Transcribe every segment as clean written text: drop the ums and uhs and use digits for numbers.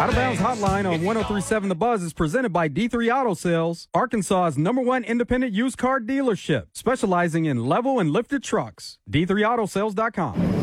Out of Bounds Hotline on 103.7 The Buzz is presented by D3 Auto Sales, Arkansas's #1 independent used car dealership, specializing in level and lifted trucks. D3AutoSales.com.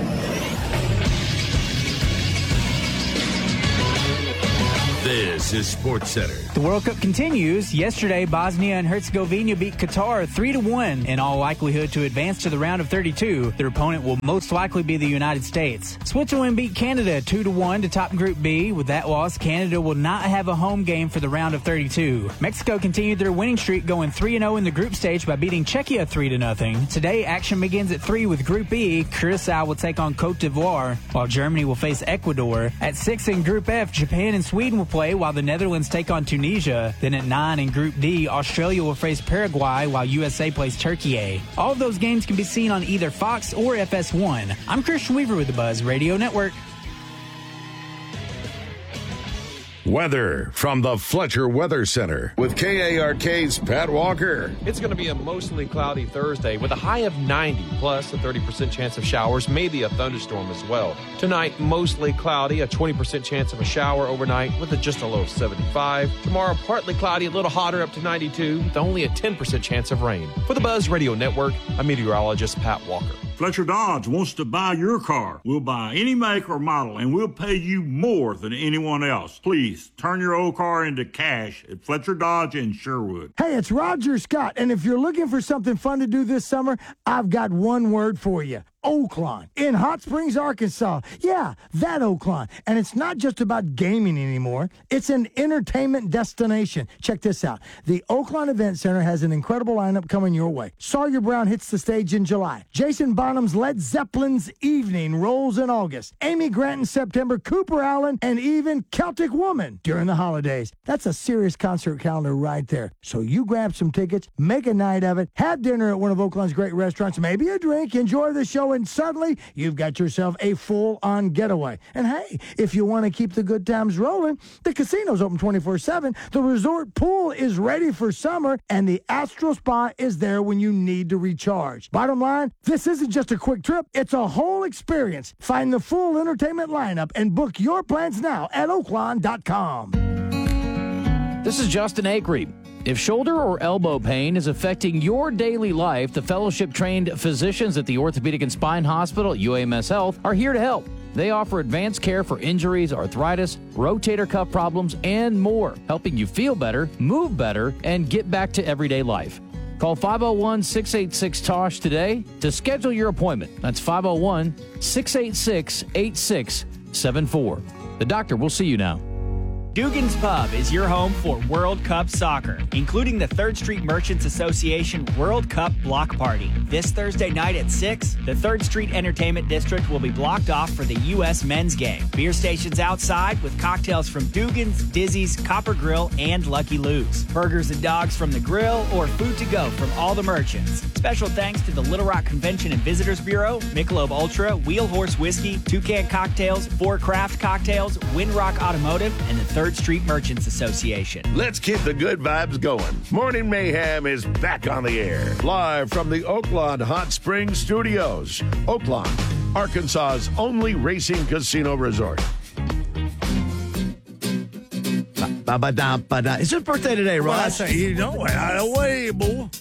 This is SportsCenter. The World Cup continues. Yesterday, Bosnia and Herzegovina beat Qatar 3-1, in all likelihood to advance to the round of 32. Their opponent will most likely be the United States. Switzerland beat Canada 2-1 to top Group B. With that loss, Canada will not have a home game for the round of 32. Mexico continued their winning streak, going 3-0 in the group stage by beating Czechia 3-0. Today, action begins at 3 with Group B. Curacao will take on Cote d'Ivoire, while Germany will face Ecuador. At 6 in Group F, Japan and Sweden will play, while the Netherlands take on Tunisia. Then at 9 in Group D, Australia will face Paraguay, while USA plays Turkey A. All of those games can be seen on either Fox or FS1. I'm Christian Weaver with the Buzz Radio Network. Weather from the Fletcher Weather Center with KARK's Pat Walker. It's going to be a mostly cloudy Thursday with a high of 90 plus a 30% chance of showers, maybe a thunderstorm as well. Tonight, mostly cloudy, a 20% chance of a shower overnight with just a low of 75. Tomorrow, partly cloudy, a little hotter up to 92 with only a 10% chance of rain. For the Buzz Radio Network, I'm meteorologist Pat Walker. Fletcher Dodge wants to buy your car. We'll buy any make or model, and we'll pay you more than anyone else. Please turn your old car into cash at Fletcher Dodge in Sherwood. Hey, it's Roger Scott, and if you're looking for something fun to do this summer, I've got one word for you. Oaklawn in Hot Springs, Arkansas. Yeah, that Oaklawn. And it's not just about gaming anymore. It's an entertainment destination. Check this out. The Oaklawn Event Center has an incredible lineup coming your way. Sawyer Brown hits the stage in July. Jason Bonham's Led Zeppelin's Evening rolls in August. Amy Grant in September, Cooper Allen, and even Celtic Woman during the holidays. That's a serious concert calendar right there. So you grab some tickets, make a night of it, have dinner at one of Oaklawn's great restaurants, maybe a drink, enjoy the show, and suddenly you've got yourself a full-on getaway. And hey, if you want to keep the good times rolling, the casino's open 24/7, the resort pool is ready for summer, and the Astro Spa is there when you need to recharge. Bottom line, this isn't just a quick trip, it's a whole experience. Find the full entertainment lineup and book your plans now at Oaklawn.com. This is Justin Acree. If shoulder or elbow pain is affecting your daily life, the fellowship-trained physicians at the Orthopedic and Spine Hospital at UAMS Health are here to help. They offer advanced care for injuries, arthritis, rotator cuff problems, and more, helping you feel better, move better, and get back to everyday life. Call 501-686-TOSH today to schedule your appointment. That's 501-686-8674. The doctor will see you now. Dugan's Pub is your home for World Cup soccer, including the 3rd Street Merchants Association World Cup Block Party. This Thursday night at 6, the 3rd Street Entertainment District will be blocked off for the U.S. men's game. Beer stations outside with cocktails from Dugan's, Dizzy's, Copper Grill, and Lucky Lou's. Burgers and dogs from the grill or food to go from all the merchants. Special thanks to the Little Rock Convention and Visitors Bureau, Michelob Ultra, Wheel Horse Whiskey, Toucan Cocktails, Four Craft Cocktails, Windrock Automotive, and the 3rd Street Merchants Association. Let's keep the good vibes going. Morning Mayhem is back on the air. Live from the Oaklawn Hot Springs Studios. Oaklawn, Arkansas's only racing casino resort. It's his birthday today, Ross. Well, you know it. Way, boy.